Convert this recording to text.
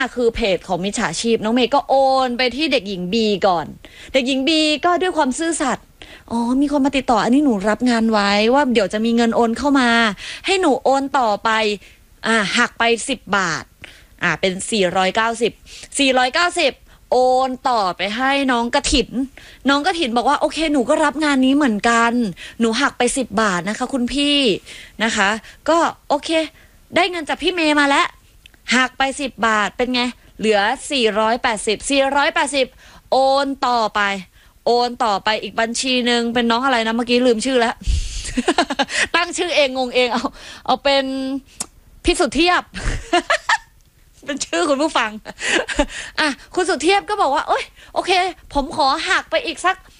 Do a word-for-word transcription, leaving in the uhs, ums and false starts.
คือเพจของมิจฉาชีพน้องเมย์ก็โอนไปที่เด็กหญิงบีก่อนเด็กหญิงบีก็ด้วยความซื่อสัตย์อ๋อมีคนมาติดต่ออันนี้หนูรับงานไว้ว่าเดี๋ยวจะมีเงินโอนเข้ามาให้หนูโอนต่อไปอ่าหักไปสิบบาทอ่าเป็นสี่ร้อยเก้าสิบ สี่ร้อยเก้าสิบโอนต่อไปให้น้องกฐินน้องกฐินบอกว่าโอเคหนูก็รับงานนี้เหมือนกันหนูหักไปสิบบาทนะคะคุณพี่นะคะก็โอเคได้เงินจากพี่เมย์มาแล้วหักไปสิบบาทเป็นไงเหลือสี่ร้อยแปดสิบ สี่ร้อยแปดสิบโอนต่อไปโอนต่อไปอีกบัญชีนึงเป็นน้องอะไรนะเมื่อกี้ลืมชื่อแล้ว ตั้งชื่อเองงงเองเอาเอาเป็นพี่สุเทียบ เป็นชื่อคุณผู้ฟัง อ่ะคุณสุเทียบก็บอกว่าโอ๊ยโอเคผมขอหักไปอีกสัก